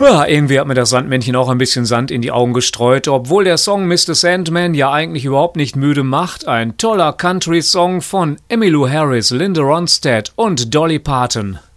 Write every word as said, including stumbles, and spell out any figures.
Ja, irgendwie hat mir das Sandmännchen auch ein bisschen Sand in die Augen gestreut, obwohl der Song Mister Sandman ja eigentlich überhaupt nicht müde macht. Ein toller Country-Song von Emmylou Harris, Linda Ronstadt und Dolly Parton.